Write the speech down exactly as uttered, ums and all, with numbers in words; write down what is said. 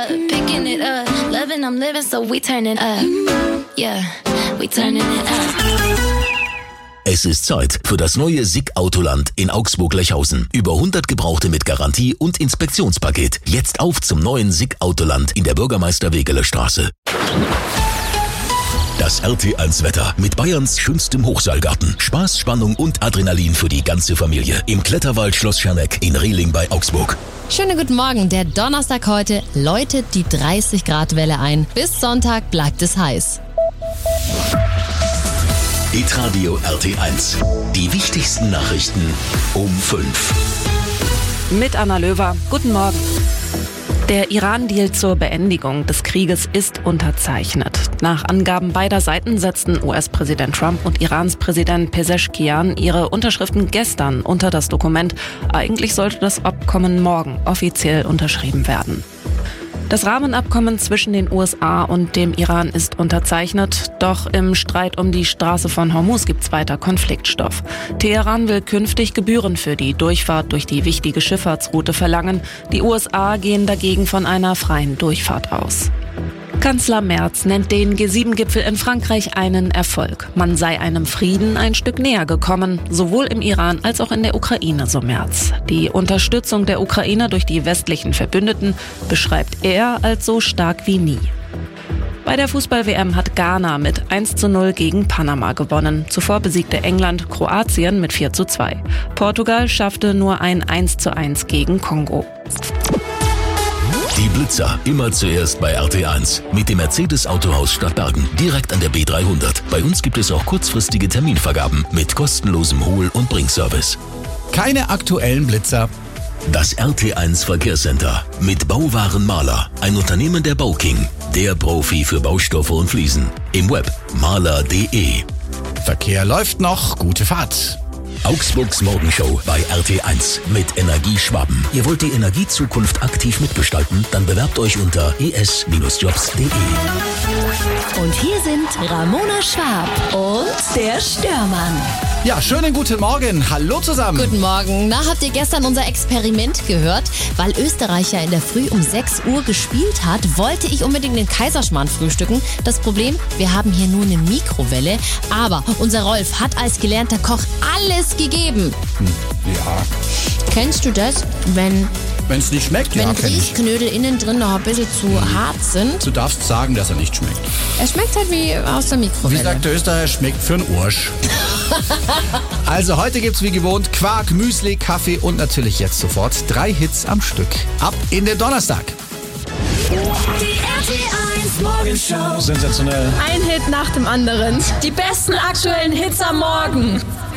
up, picking it up, loving I'm living, so we turning up. Yeah, we turning it up. Es ist Zeit für das neue S I C Autoland in Augsburg-Lechhausen. Über hundert Gebrauchte mit Garantie und Inspektionspaket. Jetzt auf zum neuen S I C Autoland in der Bürgermeister-Wegeler-Straße. Das R T eins Wetter mit Bayerns schönstem Hochseilgarten. Spaß, Spannung und Adrenalin für die ganze Familie. Im Kletterwald Schloss Scherneck in Rehling bei Augsburg. Schönen guten Morgen. Der Donnerstag heute läutet die dreißig Grad Welle ein. Bis Sonntag bleibt es heiß. Hitradio R T eins. Die wichtigsten Nachrichten um fünf. Mit Anna Löwer. Guten Morgen. Der Iran-Deal zur Beendigung des Krieges ist unterzeichnet. Nach Angaben beider Seiten setzten U S-Präsident Trump und Irans Präsident Pezeshkian ihre Unterschriften gestern unter das Dokument. Eigentlich sollte das Abkommen morgen offiziell unterschrieben werden. Das Rahmenabkommen zwischen den U S A und dem Iran ist unterzeichnet, doch im Streit um die Straße von Hormuz gibt's weiter Konfliktstoff. Teheran will künftig Gebühren für die Durchfahrt durch die wichtige Schifffahrtsroute verlangen. Die U S A gehen dagegen von einer freien Durchfahrt aus. Kanzler Merz nennt den G sieben Gipfel in Frankreich einen Erfolg. Man sei einem Frieden ein Stück näher gekommen, sowohl im Iran als auch in der Ukraine, so Merz. Die Unterstützung der Ukraine durch die westlichen Verbündeten beschreibt er als so stark wie nie. Bei der Fußball-W M hat Ghana mit eins zu null gegen Panama gewonnen. Zuvor besiegte England Kroatien mit vier zu zwei. Portugal schaffte nur ein eins zu eins gegen Kongo. Die Blitzer, immer zuerst bei R T eins. Mit dem Mercedes-Autohaus Stadtbergen, direkt an der B dreihundert. Bei uns gibt es auch kurzfristige Terminvergaben mit kostenlosem Hol- und Bringservice. Keine aktuellen Blitzer. Das R T eins Verkehrscenter mit Bauwaren Maler, ein Unternehmen der Bauking, der Profi für Baustoffe und Fliesen. Im Web maler punkt de. Verkehr läuft noch, gute Fahrt. Augsburgs Morgenshow bei R T eins mit Energie Schwaben. Ihr wollt die Energiezukunft aktiv mitgestalten? Dann bewerbt euch unter e s Bindestrich jobs punkt de. Und hier sind Ramona Schwab und der Störmann. Ja, schönen guten Morgen. Hallo zusammen. Guten Morgen. Na, habt ihr gestern unser Experiment gehört? Weil Österreich ja in der Früh um sechs Uhr gespielt hat, wollte ich unbedingt den Kaiserschmarrn frühstücken. Das Problem, wir haben hier nur eine Mikrowelle. Aber unser Rolf hat als gelernter Koch alles gegeben. Hm, ja. Kennst du das, wenn... Wenn es nicht schmeckt, Wenn ja, kenn ich. Grießknödel innen drin noch ein bisschen zu Mhm. hart sind. Du darfst sagen, dass er nicht schmeckt. Er schmeckt halt wie aus der Mikrowelle. Wie sagt der Österreicher, schmeckt für einen Arsch. Also heute gibt's wie gewohnt Quark, Müsli, Kaffee und natürlich jetzt sofort drei Hits am Stück. Ab in den Donnerstag. Die R T eins Morgenshow. Sensationell. Ein Hit nach dem anderen. Die besten aktuellen Hits am Morgen.